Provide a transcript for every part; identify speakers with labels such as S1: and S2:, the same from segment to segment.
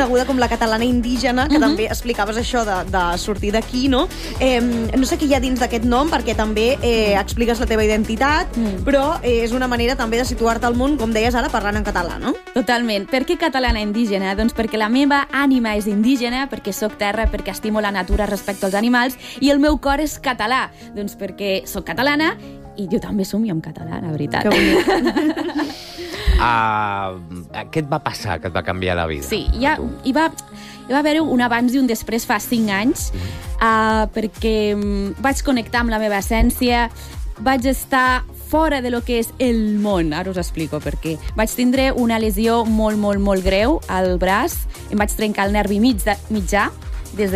S1: coneguda com la catalana indígena, que també explicaves això de sortir d'aquí, no? No sé què hi ha dins d'aquest nom, perquè també expliques la teva identitat, però és una manera també de situar-te al món, com deies ara, parlant en català, no?
S2: Totalment. Per què catalana indígena? Doncs perquè la meva ànima és indígena, perquè sóc terra, perquè estimo la natura respecte als animals, i el meu cor és català, doncs perquè sóc catalana i jo també somio en català, la veritat.
S1: Que bonic.
S3: Què et va passar que et va canviar la vida?
S2: Sí, hi va haver un abans i un després fa 5 anys, perquè vaig connectar amb la meva essència, vaig estar fora de lo que és el món. Ara us explico per què. Vaig tindre una lesió molt, molt, molt greu al braç, em vaig trencar el nervi mitjà, des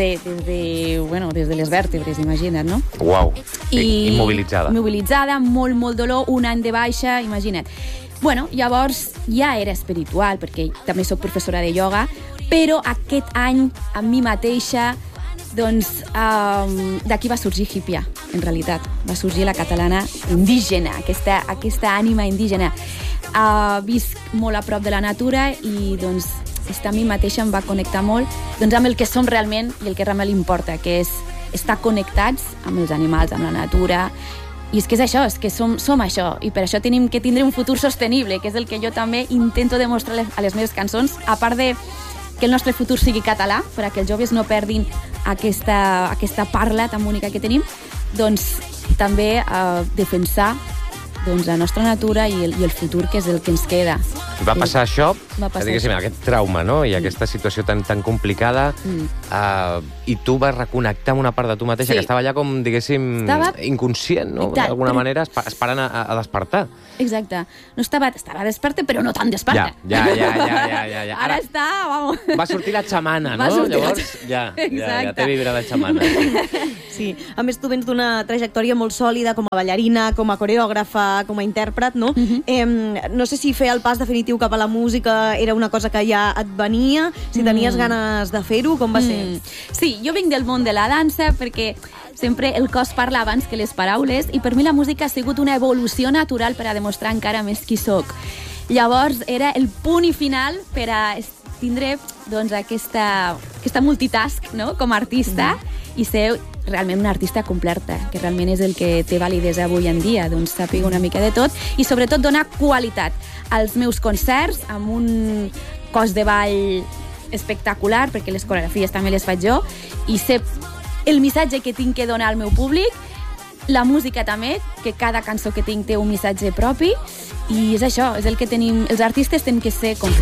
S2: de les vèrtebres, imagina't, no?
S3: Uau, immobilitzada.
S2: Immobilitzada, molt, molt dolor, un any de baixa, imagina't. Bueno, llavors ja era espiritual, perquè també soc professora de ioga, però aquest any, amb mi mateixa, doncs d'aquí va sorgir Hipia, en realitat. Va sorgir la catalana indígena, aquesta ànima indígena. Visc molt a prop de la natura i doncs a mi mateixa em va connectar molt amb el que som realment i el que realment importa, que és estar connectats amb els animals, amb la natura. I és que és això, és que som això, i per això tenim que tindre un futur sostenible, que és el que jo també intento demostrar a les meves cançons, a part de que el nostre futur sigui català, perquè els joves no perdin aquesta parla tan bonica que tenim, doncs també defensar la nostra natura i el futur, que és el que ens queda.
S3: Va passar això, aquest trauma, no? I aquesta situació tan complicada, i tu vas reconnectar amb una part de tu mateixa que estava allà com, diguéssim, inconscient, no? D'alguna manera, esperant a despertar.
S2: Exacte. No estava desperta, però no tan desperta.
S3: Ja.
S2: Ara està, vamos.
S3: Va sortir la xamana, no? Llavors, ja té vibra de xamana.
S1: Sí. A més, tu vens d'una trajectòria molt sòlida com a ballarina, com a coreògrafa, com a intèrpret, no? No sé si fer el pas definitiu cap a la música era una cosa que ja et venia, si tenies ganes de fer-ho, com va ser?
S2: Sí, jo vinc del món de la dansa perquè sempre el cos parla abans que les paraules i per mi la música ha sigut una evolució natural per a demostrar encara més qui sóc. Llavors era el punt i final per a tindre aquesta multitask, no? Com a artista i ser realment una artista completa, que realment és el que té validesa avui en dia, doncs sàpiga una mica de tot i sobretot donar qualitat als meus concerts amb un cos de ball espectacular, perquè les coreografies també les faig jo, i sé el missatge que tinc que donar al meu públic, la música també, que cada cançó que tinc té un missatge propi, i és això, és el que tenim, els artistes tenen que ser complets.